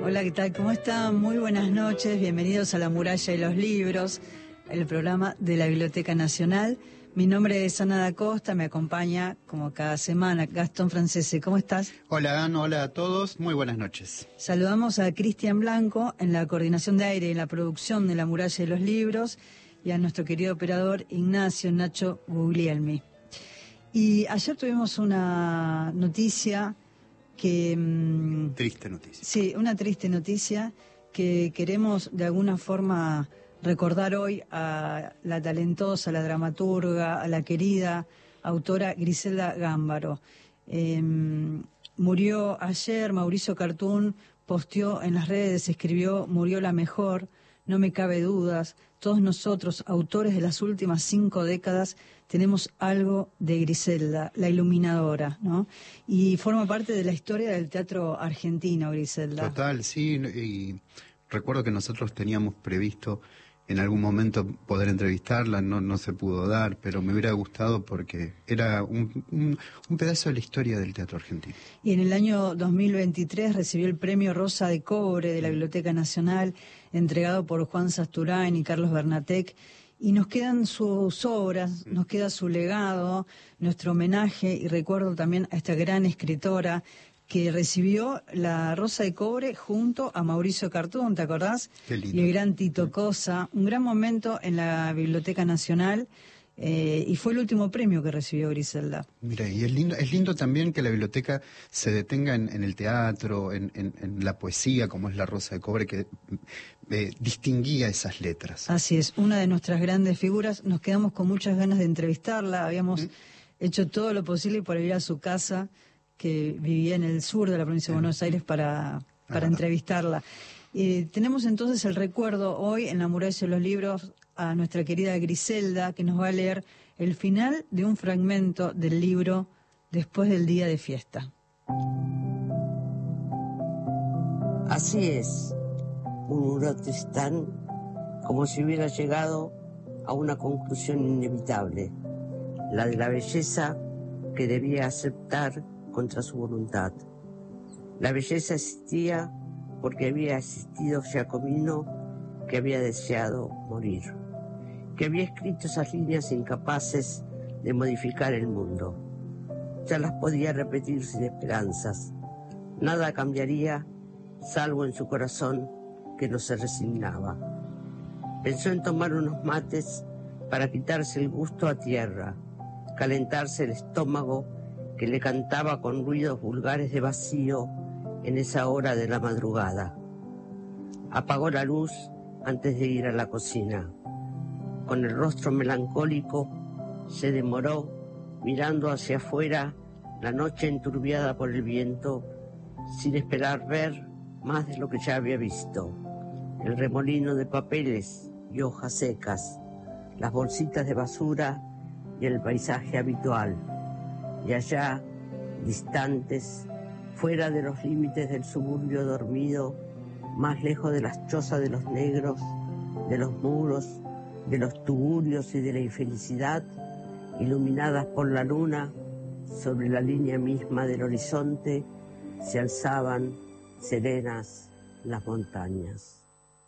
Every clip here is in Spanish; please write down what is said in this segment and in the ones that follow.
Hola, ¿qué tal? ¿Cómo están? Muy buenas noches, bienvenidos a La Muralla y los Libros, el programa de la Biblioteca Nacional. Mi nombre es Ana da Costa, me acompaña como cada semana Gastón Francese. ¿Cómo estás? Hola, Ana, hola a todos, muy buenas noches. Saludamos a Cristian Blanco en la coordinación de aire y en la producción de La Muralla y los Libros y a nuestro querido operador Ignacio Nacho Guglielmi. Y ayer tuvimos una noticia que... Triste noticia. Sí, una triste noticia que queremos de alguna forma recordar hoy a la talentosa, a la dramaturga, a la querida autora Griselda Gámbaro. Murió ayer, Mauricio Cartún posteó en las redes, escribió: murió la mejor, no me cabe dudas. Todos nosotros, autores de las últimas 5 décadas, tenemos algo de Griselda, la iluminadora, ¿no? Y forma parte de la historia del teatro argentino, Griselda. Total, sí, y recuerdo que nosotros teníamos previsto en algún momento poder entrevistarla, no se pudo dar, pero me hubiera gustado porque era un pedazo de la historia del teatro argentino. Y en el año 2023 recibió el premio Rosa de Cobre de la Biblioteca Nacional, entregado por Juan Sasturain y Carlos Bernatec, y nos quedan sus obras, nos queda su legado, nuestro homenaje, y recuerdo también a esta gran escritora que recibió la Rosa de Cobre junto a Mauricio Cartún, ¿te acordás? Qué lindo. Y el gran Tito Cosa, un gran momento en la Biblioteca Nacional, y fue el último premio que recibió Griselda. Mira, y es lindo también que la biblioteca se detenga en el teatro, en la poesía, como es la Rosa de Cobre, que distinguía esas letras. Así es, una de nuestras grandes figuras. Nos quedamos con muchas ganas de entrevistarla, habíamos hecho todo lo posible por ir a su casa, que vivía en el sur de la provincia de Buenos Aires, para entrevistarla. Tenemos entonces el recuerdo hoy en La Muralla de los Libros a nuestra querida Griselda, que nos va a leer el final de un fragmento del libro Después del día de fiesta. Así es, murmuró Tristán, como si hubiera llegado a una conclusión inevitable, la de la belleza que debía aceptar contra su voluntad. La belleza existía porque había existido Giacomino, que había deseado morir, que había escrito esas líneas incapaces de modificar el mundo. Ya las podía repetir sin esperanzas. Nada cambiaría, salvo en su corazón, que no se resignaba. Pensó en tomar unos mates para quitarse el gusto a tierra, calentarse el estómago que le cantaba con ruidos vulgares de vacío en esa hora de la madrugada. Apagó la luz antes de ir a la cocina. Con el rostro melancólico se demoró mirando hacia afuera la noche enturbiada por el viento, sin esperar ver más de lo que ya había visto: el remolino de papeles y hojas secas, las bolsitas de basura y el paisaje habitual. Y allá, distantes, fuera de los límites del suburbio dormido, más lejos de las chozas de los negros, de los muros, de los tugurios y de la infelicidad, iluminadas por la luna, sobre la línea misma del horizonte, se alzaban serenas las montañas.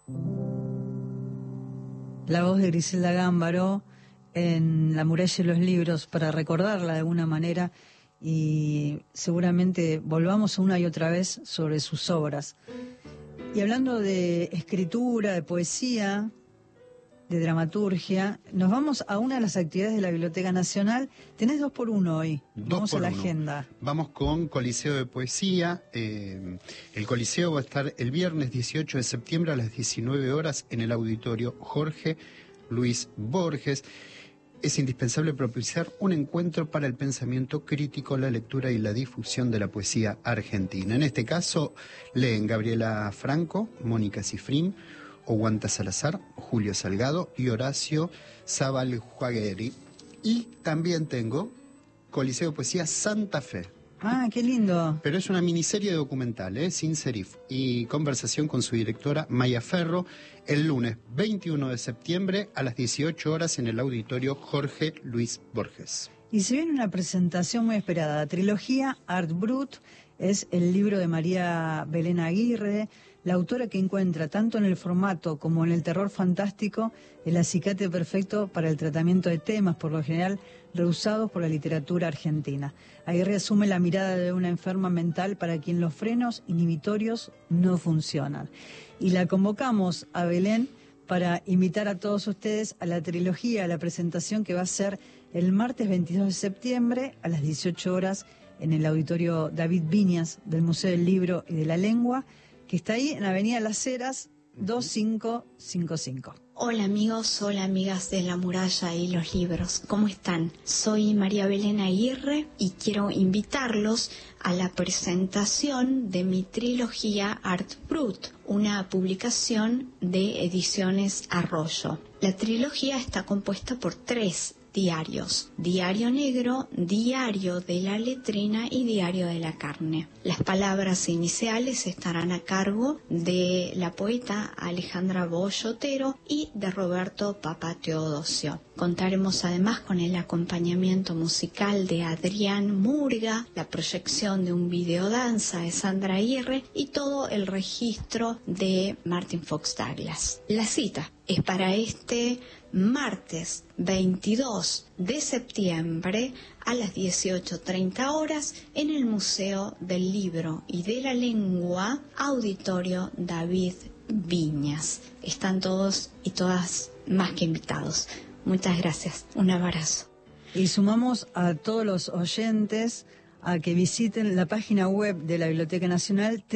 La voz de Griselda Gámbaro en La Muralla de los Libros, para recordarla de alguna manera, y seguramente volvamos una y otra vez sobre sus obras. Y hablando de escritura, de poesía, de dramaturgia, nos vamos a una de las actividades de la Biblioteca Nacional. Tenés 2x1 hoy. Vamos a la agenda. Vamos con Coliseo de Poesía. El Coliseo va a estar el viernes 18 de septiembre a las 19 horas en el auditorio Jorge Luis Borges. Es indispensable propiciar un encuentro para el pensamiento crítico, la lectura y la difusión de la poesía argentina. En este caso, leen Gabriela Franco, Mónica Cifrín, Oguanta Salazar, Julio Salgado y Horacio Zabaljuagueri. Y también tengo Coliseo de Poesía Santa Fe. Ah, qué lindo. Pero es una miniserie documental, sin serif, y conversación con su directora Maya Ferro el lunes 21 de septiembre a las 18 horas en el auditorio Jorge Luis Borges. Y se viene una presentación muy esperada, la trilogía Art Brut, es el libro de María Belén Aguirre, la autora que encuentra tanto en el formato como en el terror fantástico el acicate perfecto para el tratamiento de temas, por lo general rehusados por la literatura argentina. Aguirre asume la mirada de una enferma mental para quien los frenos inhibitorios no funcionan. Y la convocamos a Belén para invitar a todos ustedes a la trilogía, a la presentación que va a ser el martes 22 de septiembre a las 18 horas en el auditorio David Viñas del Museo del Libro y de la Lengua, que está ahí en Avenida Las Heras 2555. Hola amigos, hola amigas de La Muralla y los Libros, ¿cómo están? Soy María Belén Aguirre y quiero invitarlos a la presentación de mi trilogía Art Brut, una publicación de Ediciones Arroyo. La trilogía está compuesta por 3 diarios: Diario Negro, Diario de la Letrina y Diario de la Carne. Las palabras iniciales estarán a cargo de la poeta Alejandra Boyotero y de Roberto Papa Teodosio. Contaremos además con el acompañamiento musical de Adrián Murga, la proyección de un videodanza de Sandra Aguirre y todo el registro de Martin Fox Douglas. La cita es para este martes 22 de septiembre a las 18:30 horas en el Museo del Libro y de la Lengua, Auditorio David Viñas. Están todos y todas más que invitados. Muchas gracias. Un abrazo. Y sumamos a todos los oyentes a que visiten la página web de la Biblioteca Nacional,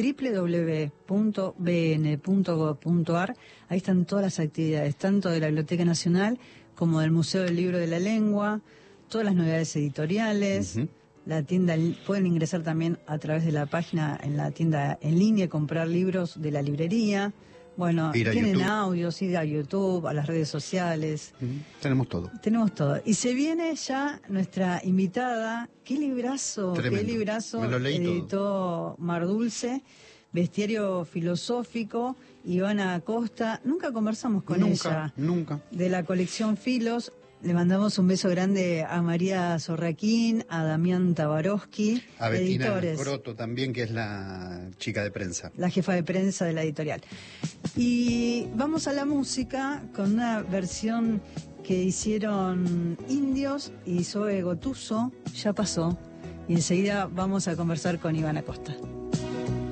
www.bn.gov.ar. Ahí están todas las actividades, tanto de la Biblioteca Nacional como del Museo del Libro de la Lengua, todas las novedades editoriales. La tienda, pueden ingresar también a través de la página en la tienda en línea y comprar libros de la librería. Bueno, tienen YouTube, audios, ir a YouTube, a las redes sociales. Tenemos todo. Tenemos todo. Y se viene ya nuestra invitada. ¡Qué librazo! Tremendo. ¡Qué librazo! Me lo leí editó todo. Mar Dulce, Bestiario Filosófico, Ivana Acosta. Nunca conversamos con ella. Nunca. De la colección Filos. Le mandamos un beso grande a María Sorraquín, a Damián Tabarovsky, a Bettina editores. Croto también, que es la chica de prensa. La jefa de prensa de la editorial. Y vamos a la música con una versión que hicieron Indios y Zoe Gotuso, Ya pasó. Y enseguida vamos a conversar con Ivana Acosta.